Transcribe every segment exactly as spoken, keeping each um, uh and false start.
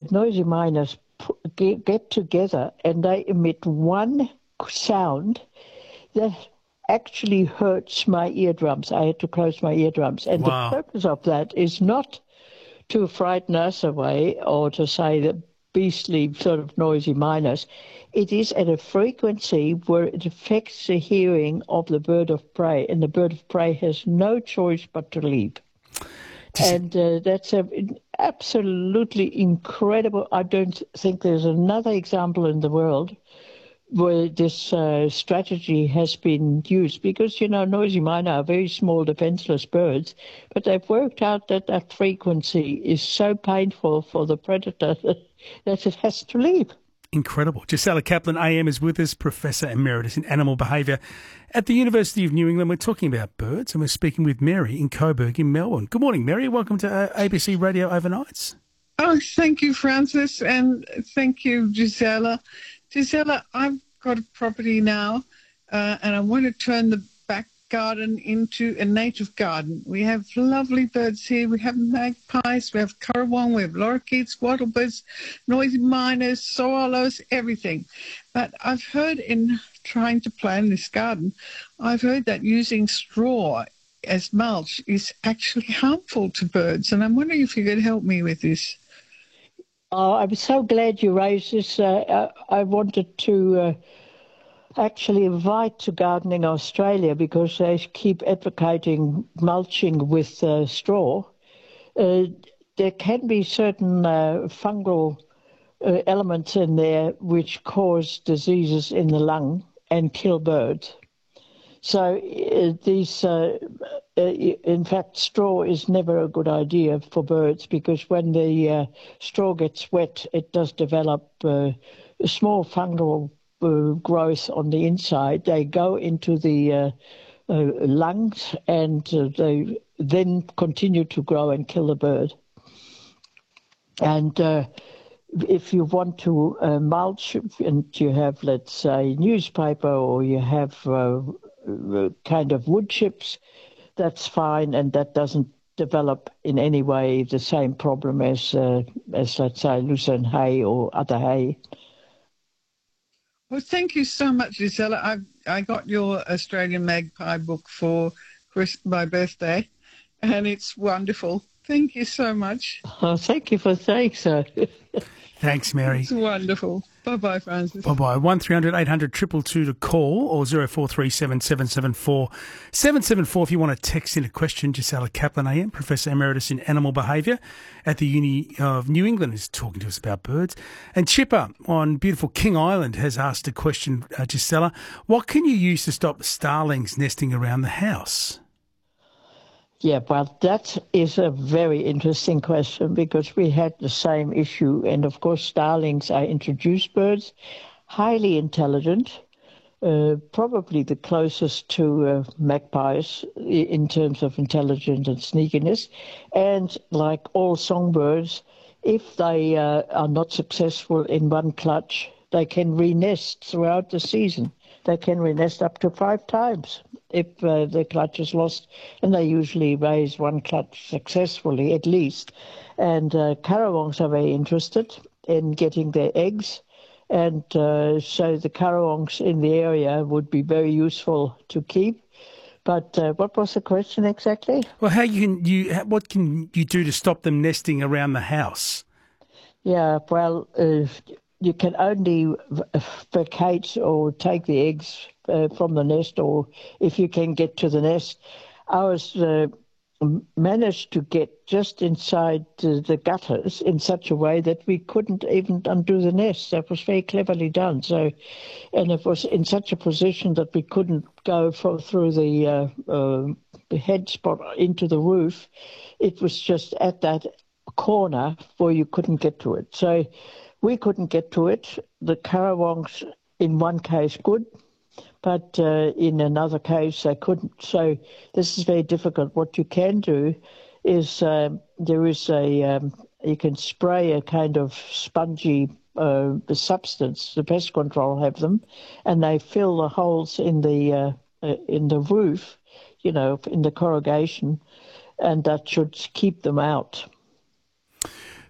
noisy miners pu- get, get together and they emit one sound that actually hurts my eardrums. I had to close my eardrums. And the Wow. purpose of that is not to frighten us away or to say that beastly sort of noisy miners. It is at a frequency where it affects the hearing of the bird of prey, and the bird of prey has no choice but to leave. Just, And uh, that's a, absolutely incredible. I don't think there's another example in the world where this uh, strategy has been used because, you know, noisy miner are very small defenseless birds, but they've worked out that that frequency is so painful for the predator that, that it has to leave. Incredible. Gisela Kaplan, A M, is with us, Professor Emeritus in Animal Behaviour at the University of New England. We're talking about birds and we're speaking with Mary in Coburg in Melbourne. Good morning, Mary. Welcome to uh, A B C Radio Overnights. Oh, thank you, Francis, and thank you, Gisela. Gisela, I've got a property now, uh, and I want to turn the back garden into a native garden. We have lovely birds here. We have magpies, we have currawong, we have lorikeets, wattlebirds, noisy miners, swallows, everything. But I've heard in trying to plan this garden, I've heard that using straw as mulch is actually harmful to birds, and I'm wondering if you could help me with this. Oh, I'm so glad you raised this. Uh, I wanted to uh, actually invite to Gardening Australia because they keep advocating mulching with uh, straw. Uh, there can be certain uh, fungal uh, elements in there which cause diseases in the lung and kill birds. So uh, these, uh, uh, in fact, straw is never a good idea for birds because when the uh, straw gets wet, it does develop uh, a small fungal uh, growth on the inside. They go into the uh, uh, lungs and uh, they then continue to grow and kill the bird. And uh, if you want to uh, mulch and you have, let's say, newspaper or you have uh, kind of wood chips, that's fine, and that doesn't develop in any way the same problem as, uh, as let's say, lucerne hay or other hay. Well, thank you so much, Gisela. I I got your Australian Magpie book for Chris, my birthday, and it's wonderful. Thank you so much. Oh, thank you for saying so. Thanks, Mary. It's wonderful. Bye-bye, Francis. Bye-bye. one three hundred eight hundred two two two to call or zero four three seven seven seven four seven seven four if you want to text in a question. Gisela Kaplan, A M, Professor Emeritus in Animal Behaviour at the Uni of New England, is talking to us about birds. And Chipper on beautiful King Island has asked a question, uh, Gisela. What can you use to stop starlings nesting around the house? Yeah, well, that is a very interesting question because we had the same issue. And of course, starlings are introduced birds, highly intelligent, uh, probably the closest to uh, magpies in terms of intelligence and sneakiness. And like all songbirds, if they uh, are not successful in one clutch, they can re-nest throughout the season. They can re-nest up to five times if uh, the clutch is lost, and they usually raise one clutch successfully at least. And uh, currawongs are very interested in getting their eggs, and uh, so the currawongs in the area would be very useful to keep. But uh, what was the question exactly? Well, how you can you what can you do to stop them nesting around the house? Yeah, well, uh, you can only vacate or take the eggs uh, from the nest, or if you can get to the nest. Ours uh, managed to get just inside the, the gutters in such a way that we couldn't even undo the nest. That was very cleverly done. So, and it was in such a position that we couldn't go for, through the, uh, uh, the head spot into the roof. It was just at that corner where you couldn't get to it. So we couldn't get to it. The currawongs, in one case, could, but uh, in another case, they couldn't. So this is very difficult. What you can do is uh, there is a, um, you can spray a kind of spongy uh, substance. The pest control have them, and they fill the holes in the uh, uh, in the roof, you know, in the corrugation, and that should keep them out.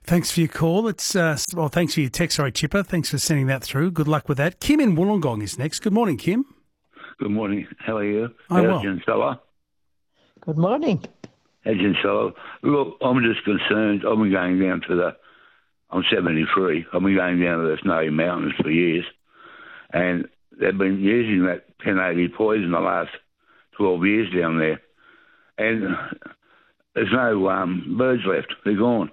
Thanks for your call. It's uh, well, thanks for your text. Sorry, Chipper. Thanks for sending that through. Good luck with that. Kim in Wollongong is next. Good morning, Kim. Good morning. How are you? I'm well. How's Gisela? Good morning. How's Gisela? Look, I'm just concerned. I've been going down to the. I'm seventy-three. I've been going down to the Snowy Mountains for years, and they've been using that ten eighty poison the last twelve years down there, and there's no um, birds left. They're gone.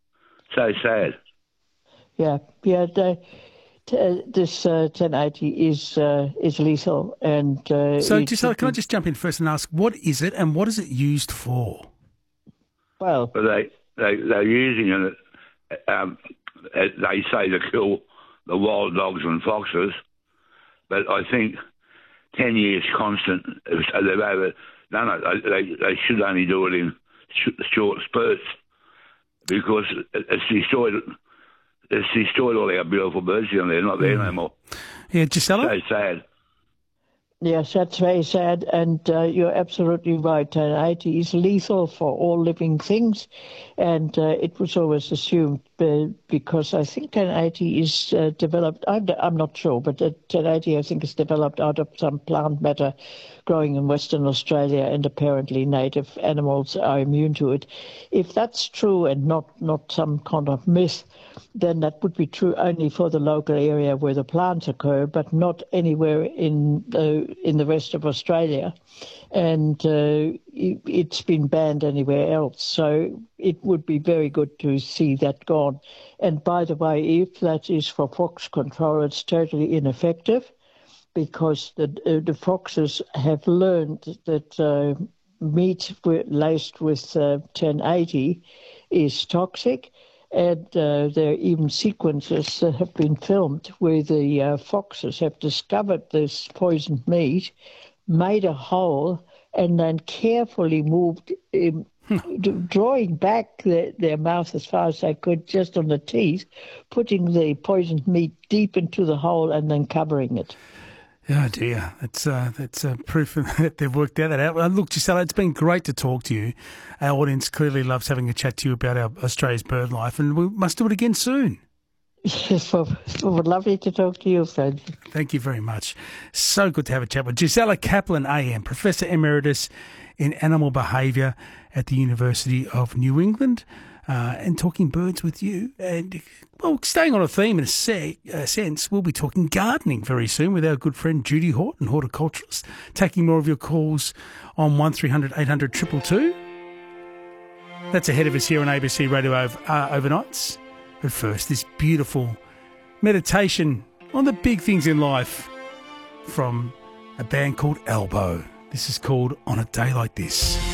So sad. Yeah, yeah. The, t- this uh, ten eighty is uh, is lethal, and uh, so Gisela, can I just jump in first and ask, what is it, and what is it used for? Well, but they they they're using it. Um, they say to kill the wild dogs and foxes, but I think ten years constant. They've over. No, no. They they should only do it in sh- short spurts because it's destroyed. It's destroyed all our beautiful birds down there. They're not there mm. no more. Yeah, Gisela. So sad. Yes, that's very sad, and uh, you're absolutely right. ten eighty is lethal for all living things, and uh, it was always assumed uh, because I think ten eighty is uh, developed, I'm, I'm not sure, but uh, ten eighty I think is developed out of some plant matter growing in Western Australia, and apparently native animals are immune to it. If that's true and not, not some kind of myth, then that would be true only for the local area where the plants occur, but not anywhere in the in the rest of Australia, and uh, it, it's been banned anywhere else. So it would be very good to see that gone. And by the way, if that is for fox control, it's totally ineffective, because the uh, the foxes have learned that uh, meat laced with uh, ten eighty is toxic. And uh, there are even sequences that have been filmed where the uh, foxes have discovered this poisoned meat, made a hole, and then carefully moved, um, drawing back their, their mouth as far as they could, just on the teeth, putting the poisoned meat deep into the hole and then covering it. Oh dear, that's uh, that's uh, proof that they've worked out that out. Well, look, Gisela, it's been great to talk to you. Our audience clearly loves having a chat to you about our Australia's bird life, and we must do it again soon. Yes, well, it would lovely to talk to you, Fred. Thank you very much. So good to have a chat with Gisela Kaplan, A M, Professor Emeritus in Animal Behaviour at the University of New England, uh, and talking birds with you. And, well, staying on a theme in a se- uh, sense, we'll be talking gardening very soon with our good friend Judy Horton, horticulturalist, taking more of your calls on one three hundred eight hundred two two two. That's ahead of us here on A B C Radio over, uh, Overnights. But first, this beautiful meditation on the big things in life from a band called Elbow. This is called On a Day Like This.